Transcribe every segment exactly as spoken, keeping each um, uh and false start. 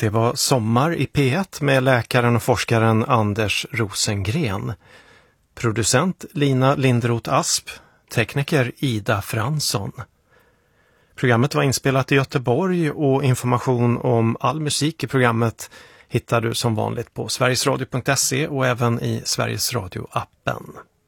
Det var Sommar i P ett med läkaren och forskaren Anders Rosengren. Producent Lina Lindroth Asp, tekniker Ida Fransson. Programmet var inspelat i Göteborg och information om all musik i programmet hittar du som vanligt på sverigesradio punkt se och även i Sveriges Radio-appen.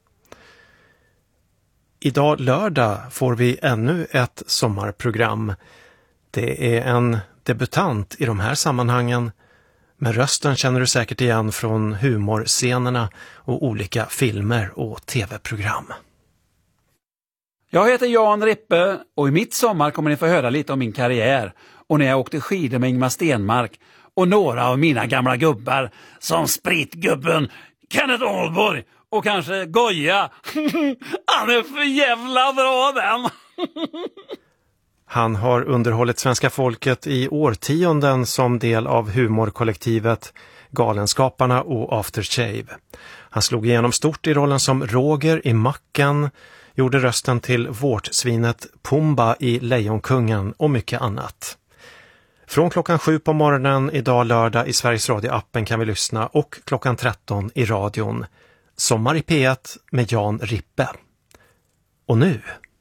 Idag lördag får vi ännu ett sommarprogram. Det är en debutant i de här sammanhangen, men rösten känner du säkert igen från humorscenerna och olika filmer och tv-program. Jag heter Jan Rippe och i mitt sommar kommer ni få höra lite om min karriär och när jag åkte skidor med Ingmar Stenmark och några av mina gamla gubbar som Spritgubben, Kenneth Ahlborg och kanske Goya. Han är för jävla bra den! Han har underhållit svenska folket i årtionden som del av humorkollektivet Galenskaparna och Aftershave. Han slog igenom stort i rollen som Roger i Macken, gjorde rösten till vårtsvinet Pumba i Lejonkungen och mycket annat. Från klockan sju på morgonen idag lördag i Sveriges Radio-appen kan vi lyssna och klockan tretton i radion. Sommar i P ett med Jan Rippe. Och nu...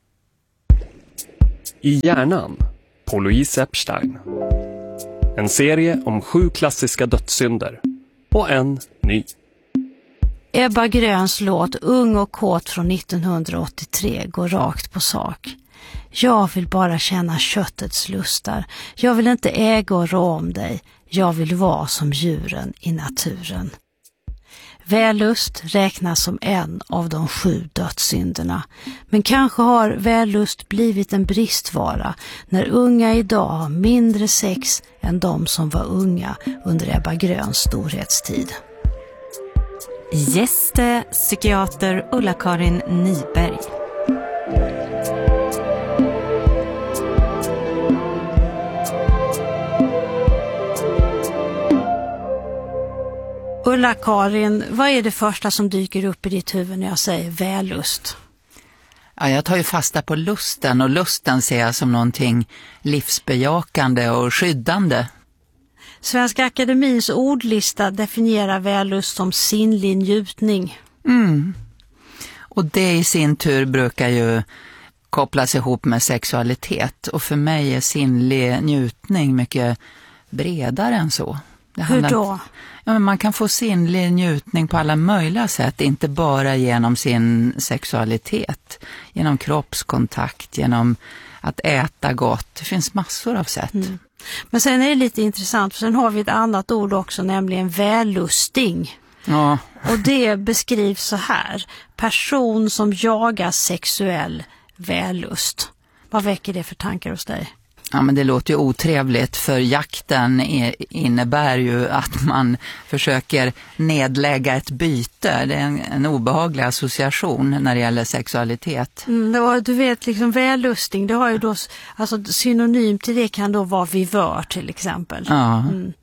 I hjärnan på Louise Epstein. En serie om sju klassiska dödssynder och en ny. Ebba Gröns låt Ung och kåt från nittonhundraåttiotre går rakt på sak. Jag vill bara känna köttets lustar. Jag vill inte äga och rå om dig. Jag vill vara som djuren i naturen. Vällust räknas som en av de sju dödssynderna. Men kanske har vällust blivit en bristvara när unga idag har mindre sex än de som var unga under Ebba Gröns storhetstid. Gäste psykiater Ulla-Karin Nyberg. Ulla-Karin, vad är det första som dyker upp i ditt huvud när jag säger vällust? Ja, jag tar ju fasta på lusten och lusten ser jag som någonting livsbejakande och skyddande. Svenska Akademins ordlista definierar vällust som sinnlig njutning. Mm. Och det i sin tur brukar ju kopplas ihop med sexualitet. Och för mig är sinnlig njutning mycket bredare än så. Det Hur då? Ja, men man kan få sinnlig njutning på alla möjliga sätt. Inte bara genom sin sexualitet. Genom kroppskontakt, genom att äta gott. Det finns massor av sätt. Mm. Men sen är det lite intressant, för sen har vi ett annat ord också, nämligen vällusting. Ja. Och det beskrivs så här: person som jagar sexuell vällust. Vad väcker det för tankar hos dig? Ja, men det låter ju otrevligt, för jakten är, innebär ju att man försöker nedlägga ett byte. Det är en, en obehaglig association när det gäller sexualitet. Mm, det var, du vet, liksom vällusting, det har ju då, alltså synonym till det kan då vara vivör till exempel. Ja. Mm.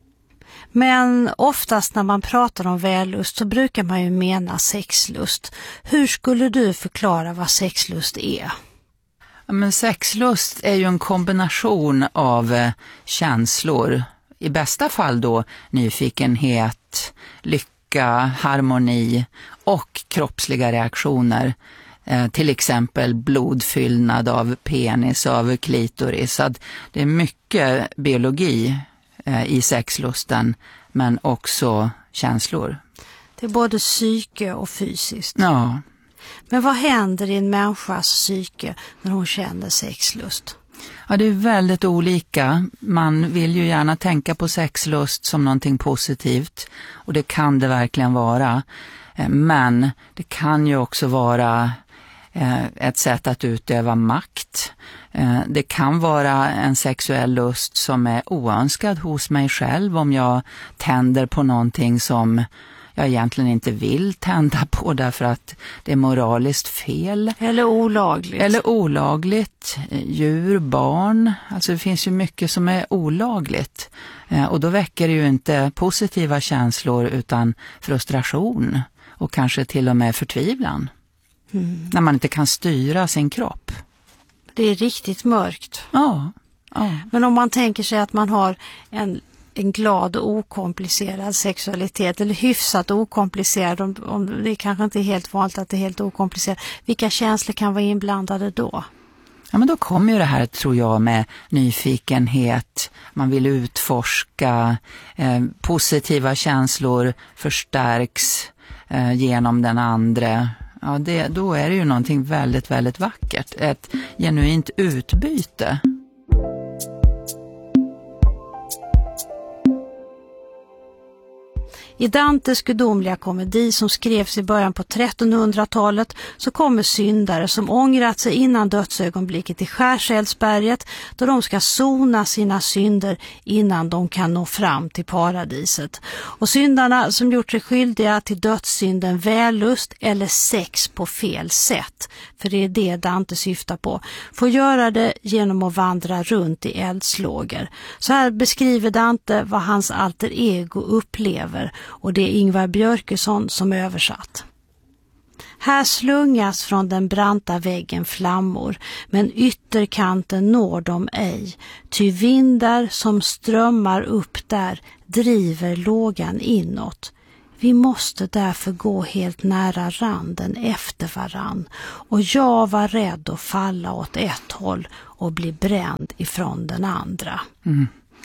Men oftast när man pratar om vällust så brukar man ju mena sexlust. Hur skulle du förklara vad sexlust är? Men sexlust är ju en kombination av eh, känslor. I bästa fall då nyfikenhet, lycka, harmoni och kroppsliga reaktioner. Eh, till exempel blodfyllnad av penis, av klitoris. Så att det är mycket biologi eh, i sexlusten, men också känslor. Det är både psyke och fysiskt. Ja. Men vad händer i en människas psyke när hon känner sexlust? Ja, det är väldigt olika. Man vill ju gärna tänka på sexlust som någonting positivt. Och det kan det verkligen vara. Men det kan ju också vara ett sätt att utöva makt. Det kan vara en sexuell lust som är oönskad hos mig själv om jag tänder på någonting som jag egentligen inte vill tända på därför att det är moraliskt fel. Eller olagligt. Eller olagligt. Djur, barn. Alltså det finns ju mycket som är olagligt. Och då väcker det ju inte positiva känslor utan frustration. Och kanske till och med förtvivlan. Mm. När man inte kan styra sin kropp. Det är riktigt mörkt. Ja. ja. Men om man tänker sig att man har en en glad och okomplicerad sexualitet, eller hyfsat okomplicerad, om, om det kanske inte är helt vanligt att det är helt okomplicerat. Vilka känslor kan vara inblandade då? Ja, men då kommer ju det här, tror jag, med nyfikenhet. Man vill utforska. Eh, positiva känslor förstärks eh, genom den andra. Ja, det, då är det ju någonting väldigt, väldigt vackert. Ett genuint utbyte. I Dantes gudomliga komedi som skrevs i början på trettonhundratalet så kommer syndare som ångrat sig innan dödsögonblicket i Skärseldsberget, då de ska sona sina synder innan de kan nå fram till paradiset. Och syndarna som gjort sig skyldiga till dödssynden vällust eller sex på fel sätt, för det är det Dante syftar på, får göra det genom att vandra runt i eldslågor. Så här beskriver Dante vad hans alter ego upplever, och det är Ingvar Björkesson som översatt. Här slungas från den branta väggen flammor, men ytterkanten når de ej. Ty vindar som strömmar upp där driver lågan inåt. Vi måste därför gå helt nära randen efter varann, och jag var rädd att falla åt ett håll och bli bränd ifrån den andra. Mm.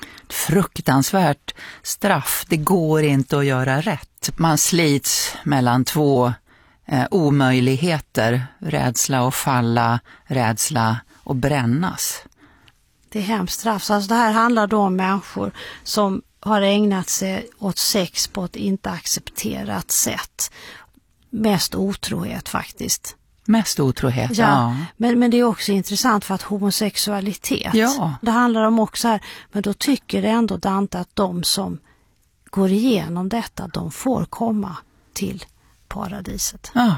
Fruktansvärt straff. Det går inte att göra rätt. Man slits mellan två eh, omöjligheter. Rädsla att falla, rädsla att brännas. Det är hemskt straff. Alltså det här handlar då om människor som har ägnat sig åt sex på ett inte accepterat sätt. Mest otrohet faktiskt. Mest otrohet, ja. ja. Men, men det är också intressant för att homosexualitet, ja. Det handlar om också här, men då tycker det ändå Dante att de som går igenom detta, de får komma till paradiset. Ja.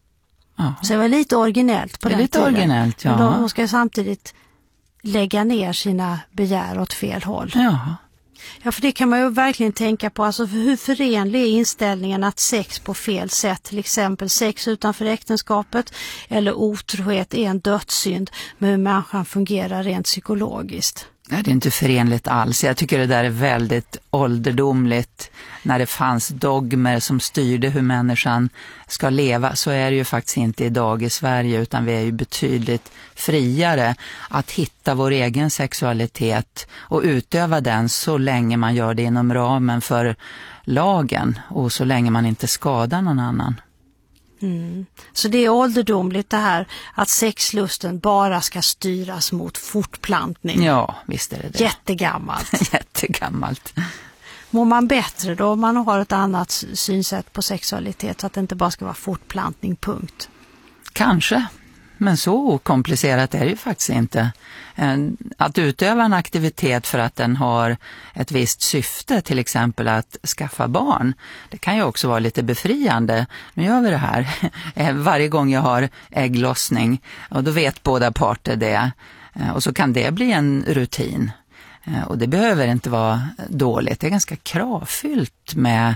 Ja. Så det var lite originellt på det är den lite tiden. originellt, ja. Men de ska samtidigt lägga ner sina begär åt fel håll. Ja. Ja, för det kan man ju verkligen tänka på. Alltså hur förenlig är inställningen att sex på fel sätt, till exempel sex utanför äktenskapet eller otrohet, är en dödssynd med hur människan fungerar rent psykologiskt? Nej, det är inte förenligt alls. Jag tycker det där är väldigt ålderdomligt. När det fanns dogmer som styrde hur människan ska leva, så är det ju faktiskt inte idag i Sverige, utan vi är ju betydligt friare att hitta vår egen sexualitet och utöva den så länge man gör det inom ramen för lagen och så länge man inte skadar någon annan. Mm. Så det är ålderdomligt det här att sexlusten bara ska styras mot fortplantning. Ja, visst är det det. Jättegammalt. Jättegammalt. Mår man bättre då om man har ett annat synsätt på sexualitet, så att det inte bara ska vara fortplantning, punkt? Kanske, men så komplicerat är det ju faktiskt inte. Att utöva en aktivitet för att den har ett visst syfte, till exempel att skaffa barn, det kan ju också vara lite befriande. Nu gör vi det här varje gång jag har ägglossning, och då vet båda parter det, och så kan det bli en rutin. Och det behöver inte vara dåligt. Det är ganska kravfyllt med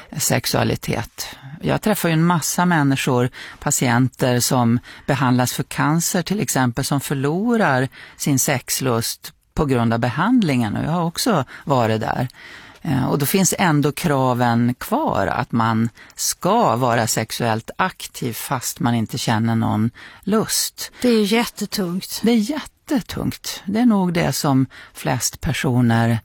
sexualitet. Jag träffar ju en massa människor, patienter som behandlas för cancer till exempel, som förlorar sin sexlust på grund av behandlingen, och jag har också varit där. Och då finns ändå kraven kvar att man ska vara sexuellt aktiv fast man inte känner någon lust. Det är ju jättetungt. Det är jättetungt. Det är nog det som flest personer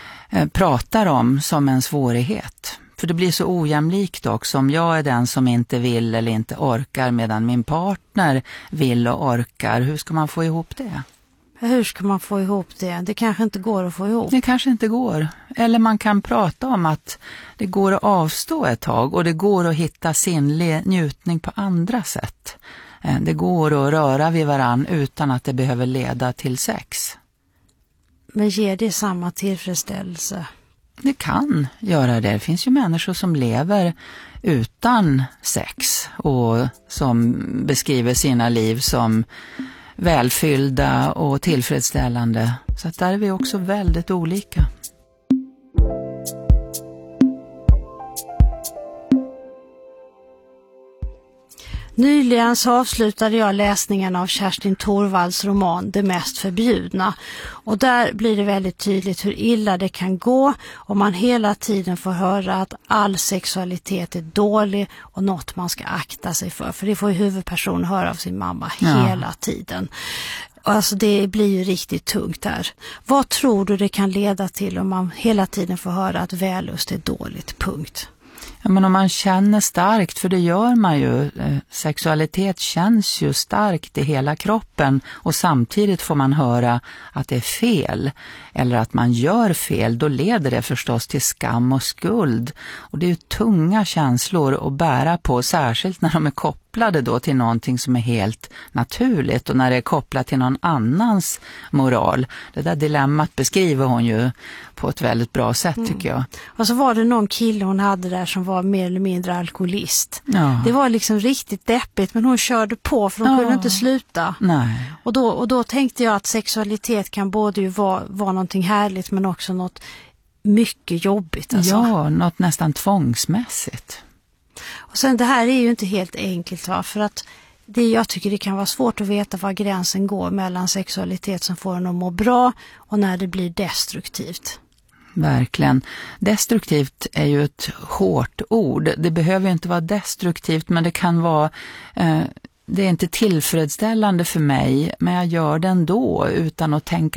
pratar om som en svårighet. För det blir så ojämlikt också, om jag är den som inte vill eller inte orkar medan min partner vill och orkar. Hur ska man få ihop det? Hur ska man få ihop det? Det kanske inte går att få ihop. Det kanske inte går. Eller man kan prata om att det går att avstå ett tag, och det går att hitta sinnlig njutning på andra sätt. Det går att röra vid varann utan att det behöver leda till sex. Men ger det samma tillfredsställelse? Det kan göra det. Det finns ju människor som lever utan sex och som beskriver sina liv som välfyllda och tillfredsställande. Så att där är vi också väldigt olika. Nyligen så avslutade jag läsningen av Kerstin Thorvalds roman Det mest förbjudna. Och där blir det väldigt tydligt hur illa det kan gå om man hela tiden får höra att all sexualitet är dålig och något man ska akta sig för. För det får ju huvudpersonen höra av sin mamma Ja. hela tiden. Alltså det blir ju riktigt tungt där. Vad tror du det kan leda till om man hela tiden får höra att vällust är dåligt, punkt? Ja, men om man känner starkt, för det gör man ju, eh, sexualitet känns ju starkt i hela kroppen och samtidigt får man höra att det är fel eller att man gör fel, då leder det förstås till skam och skuld. Och det är ju tunga känslor att bära på, särskilt när de är kopplade då till någonting som är helt naturligt och när det är kopplat till någon annans moral. Det där dilemmat beskriver hon ju på ett väldigt bra sätt tycker jag. Och så var det någon kille hon hade där som var mer eller mindre alkoholist. Ja. Det var liksom riktigt deppigt, men hon körde på för hon Ja. kunde inte sluta. Nej. Och då, och då tänkte jag att sexualitet kan både ju vara, vara någonting härligt men också något mycket jobbigt. Alltså. Ja, något nästan tvångsmässigt. Och sen det här är ju inte helt enkelt, va? För att det, jag tycker det kan vara svårt att veta var gränsen går mellan sexualitet som får en att må bra och när det blir destruktivt. Verkligen. Destruktivt är ju ett hårt ord. Det behöver ju inte vara destruktivt, men det kan vara... Eh, det är inte tillfredsställande för mig, men jag gör det ändå utan att tänka